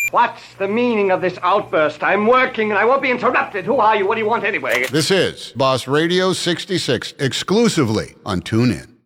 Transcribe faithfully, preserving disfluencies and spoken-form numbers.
What's the meaning of this outburst? I'm working and I won't be interrupted. Who are you? What do you want anyway? This is Boss Radio sixty-six, exclusively on TuneIn.